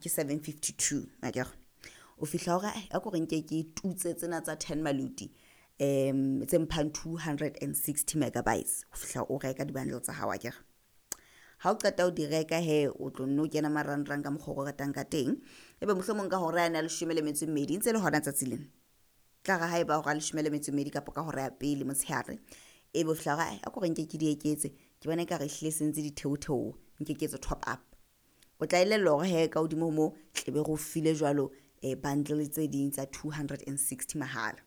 ke 752 akere o fihla hore a go reng ke tutse tsena tsa 10 maluti tse mphang 260 megabytes o fihla o reka di-bundle tsa hao akere ha o qeta o di reka he o tlo nno kena marangrang ka mokgwa o ratang ka teng ebe mohlomong ka hora yana le 12 ntse le hona tsatsing tla ga haeba hora le 12 kapa ka hora ya pele motshehare ebe o fihla a go reng ke di eketse ke bona ka re hlesentse di theotheo nke ketso top up o tla ilella hore he ka hodimo mo tlebe go file jwalo bundle tse ding tsa 260 mahala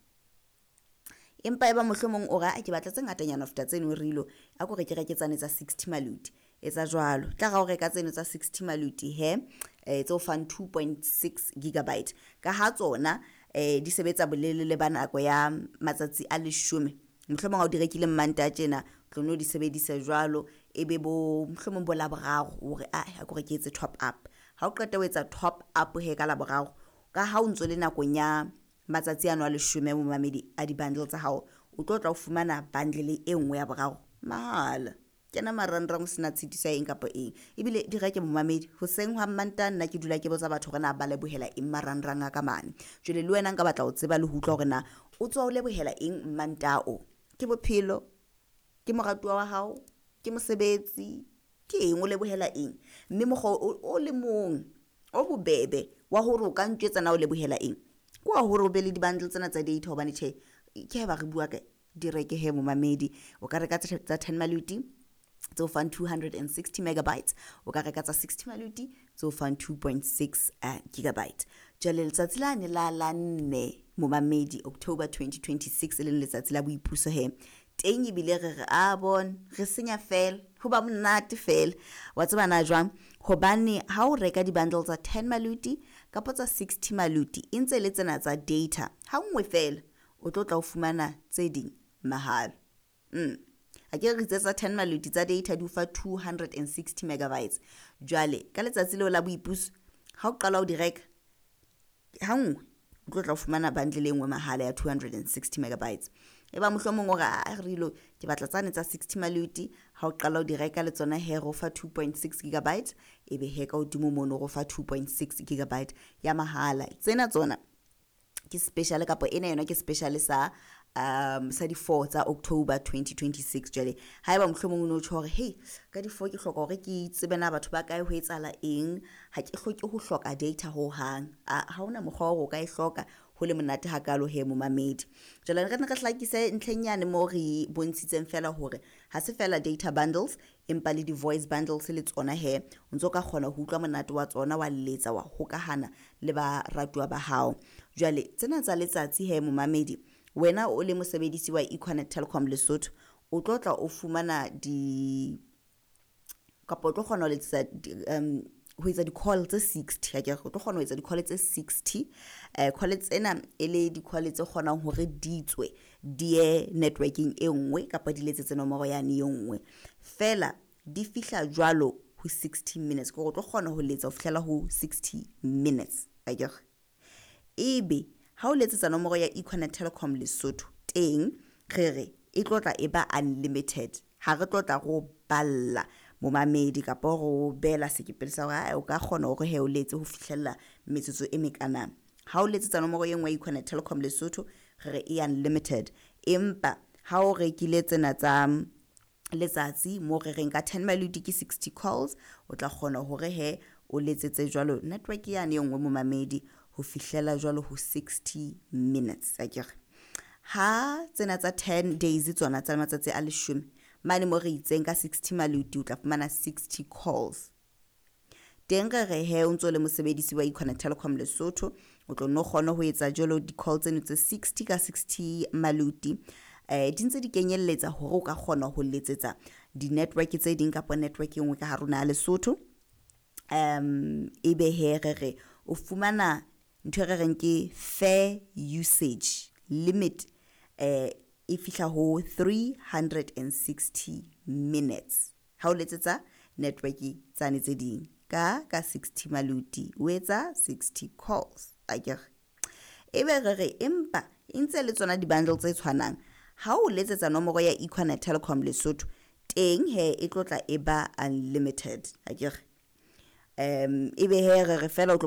empa eba mohlomong o ga ke batla tse ngatanyana after tseno rilo a go re ke reke tsane tsa 60 maluti etsa jwalo tla ga o reka tseno tsa 60 maluti he tse o fang 2.6 gigabyte ka ha tsona di sebetsa bolelele ba nako ya matsatsi a 10 mohlomong ha o di rekile mmanta tjena tlono di sebedisa jwalo ebe bo mohlomong bo laboraro hore a go re ke etse top up ha o qeta o etsa top up he ka laboraro ka ha o ntso le nakong ya matsatsi ano a 10 mo mamedi a di-bundle tsa hao o tla o fumana bundle e nngwe ya boraro mahala kena marangrang sena tshitisa eng kapa eng ebile di reke mo mamedi ho seng hwa mmanta nna ke dula ke botsa batho rena ba lebohela eng marangrang a ka mane jwale le wena nka batla o tseba le ho utlwa hore na o tswa o lebohela eng mmanta o ke bophelo ke moratuwa wa hao ke mosebetsi ke eng o lebohela eng mme mokgo o le mong o bobebe wa hore o ka ntjwetsa na o lebohela eng kwa hore o be le di-bundle tsena tsa data hobane tjhe ke ba re bua ka di reke he mo mamedi o ka reka tsa 10 maluti tse o fang 260 megabytes o ka reka tsa 60 maluti tse o fang 2.6 gigabyte jwale letsatsi la ne la 4 mo mamedi October 2026 le letsatsi la boipuso he teng ebile re a bon re senya fel ho ba monate fel wa tseba na jwang hobane ha o reka di-bundle tsa 10 maluti kapa tsa 60 maluti intse le tsena tsa data ha nngwe fel o tla o fumana tse ding mahala a ke re tsa 10 maluti tsa data di fa 260 megabytes jwale ka letsatsi leo la boipuso ha o qala o di reka ha nngwe o tla o fumana bundle engwe mahala ya 260 megabytes eba mohlomong o ga rilo ke batla tsane tsa 60 maluti ha o qala o di reka le tsona he go fa 2.6 gigabyte ebe he ka hodimo mono go fa 2.6 gigabyte ya mahala tsona ke special kapa ena yona ke special sa di 4 tsa October 2026 jwale haeba mohlomong o no tshore hey ka di 4 ke hloka hore ke tsebe na batho ba kae ho etsala eng ha ke hloke ho hloka data ho hang ha ona mokgwa o ka e hloka ho le monate hakalo he mo mamedi jwale re hlakise ntlhenyane mo re bontshitseng fela hore ha se fela data bundles empa le di voice bundles le tsona he o ntso ka kgona ho utlwa monate wa tsona wa letsa wa hokahana le ba ratwa ba hao jwale tsena tsa letsatsi he mo mamedi wena o le mosebedisi wa Econet Telecom Lesotho o tla o fumana kapa o tlo kgona ho letsa ho etsa di-call tse 60 ha ke go tlo kgona ho etsa di-call tse 60 call tsena e le di-call tse kgonang hore di tswe di networking e nngwe kapa di letsetse nomoro yane e nngwe fela di fihla jwalo ho 60 minutes go tlo kgona ho letsa ho fihlela ho 60 minutes ha ke ebe ha o letsetsa nomoro ya Econet Telecom Lesotho teng re e tlotla e ba unlimited ha re tlotla go balla mo mamedi kapa go bela sekepele sa hore o ka kgona hore he o letse ho fihlella metsotso e mekana ha o letsetsa nomoro ye nngwe Econet Telecom Lesotho re e unlimited empa ha o rekile tsena tsa letsatsi mo re reng ka 10 maluti ke 60 calls o tla kgona hore he o letsetse jwalo network yane e nngwe mo mamedi ho fihlela jwalo ho 60 minutes akere ha tsena tsa 10 days tsona tsa matsatsi a 10 mane mo re itseng ka 60 maluti o tla fumana 60 calls teng re he o ntso le mosebedisi wa Econet Telecom Lesotho o tlo no kgona ho etsa jwalo di call tseno tse 60 ka 60 maluti di ntse di kenyelletsa hore o ka kgona ho letsetsa di network tse ding kapa network engwe ka haruna Lesotho ebe he re o fumana ntho re reng ke fair usage limit e fihla ho 360 minutes ha o letsetsa network tsane tse ding ka 60 maluti o etsa 60 calls akere ebe re empa intse le tsona di bundle tse tshwanang ha o letsetsa nomoro ya Econet Telecom Lesotho teng he e tlotla e ba unlimited akere ebe he re fela o